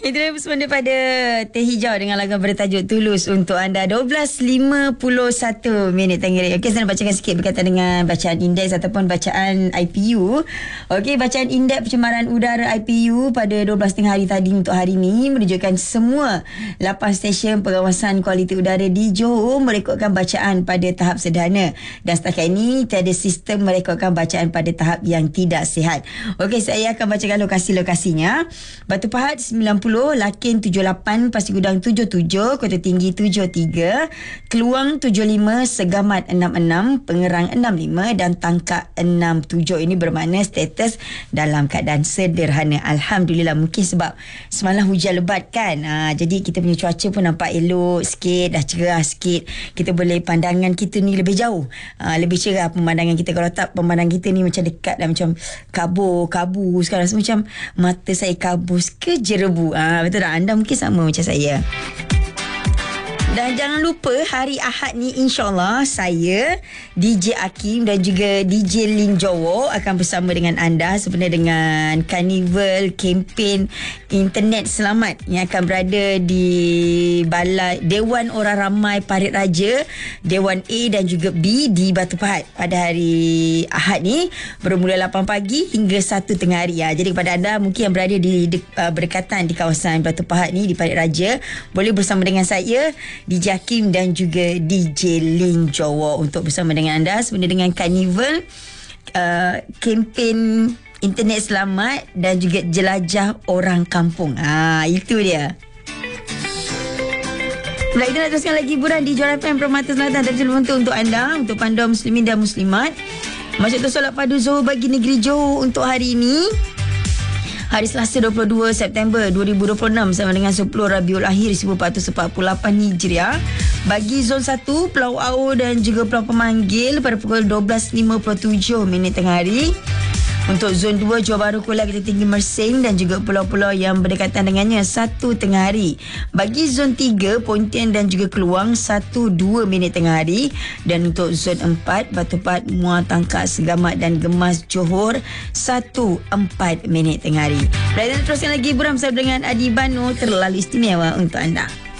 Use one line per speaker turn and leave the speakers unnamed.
Itu semua daripada Teh Hijau dengan lagu bertajuk Tulus untuk anda. 12.51 minit Tenggiri. Okey, saya nak bacakan sikit berkaitan dengan bacaan indeks ataupun bacaan IPU. Okey, bacaan indeks pencemaran udara IPU pada 12 tengah hari tadi untuk hari ini menunjukkan semua 8 stesen pengawasan kualiti udara di Johor merekodkan bacaan pada tahap sederhana. Dan setakat ini tiada sistem merekodkan bacaan pada tahap yang tidak sihat. Okey, saya akan bacakan lokasi-lokasinya. Batu Pahat 90, Lakin 78, Pasir Gudang 77, Kota Tinggi 73, Keluang 75, Segamat 66, Pengerang 65 dan Tangkak 67. Ini bermakna status dalam keadaan sederhana. Alhamdulillah. Mungkin sebab semalam hujan lebat kan. Jadi kita punya cuaca pun nampak elok sikit, dah cerah sikit. Kita boleh pandangan kita ni lebih jauh. Lebih cerah pemandangan kita. Kalau tak, pemandangan kita ni macam dekat dah macam kabur sekarang. Rasa macam mata saya kabus ke jerebu. Betul tak? Anda mungkin sama macam saya. Dan jangan lupa hari Ahad ni insyaAllah saya, DJ Hakim dan juga DJ Lin Jowo akan bersama dengan anda sebenarnya dengan Carnival Kempen Internet Selamat yang akan berada di Balai Dewan Orang Ramai Parit Raja, Dewan A dan juga B di Batu Pahat pada hari Ahad ni bermula 8 pagi hingga 1 tengah hari. Jadi kepada anda mungkin yang berada di berdekatan di kawasan Batu Pahat ni di Parit Raja, boleh bersama dengan saya DJ Hakim dan juga DJ Lin Jowo untuk bersama dengan anda sebenarnya dengan Carnival kempen Internet Selamat dan juga Jelajah Orang Kampung. Itu dia. Baik, kita nak teruskan lagi hiburan di Juara FM Permata Selatan. Tapi sebelum itu untuk anda, untuk panduan muslimin dan muslimat, masuk tu solat padu Zuhur bagi negeri Johor untuk hari ini. Hari Selasa 22 September 2026 sama dengan 10 Rabiul Akhir 1448 Hijriah. Bagi zon 1 Pulau Au dan juga Pulau Pemanggil pada pukul 12.57 minit tengah hari. Untuk zon 2 Johor Bahru Kuala, Kota Tinggi Mersing dan juga pulau-pulau yang berdekatan dengannya 1 tengah hari. Bagi zon 3 Pontian dan juga Keluang 1-2 minit tengah hari. Dan untuk zon 4 Batu Pahat, Muar, Tangkak, Segamat dan Gemas Johor 1-4 minit tengah hari. Baik, teruskan lagi hiburan bersama dengan Adi Banu terlalu istimewa untuk anda.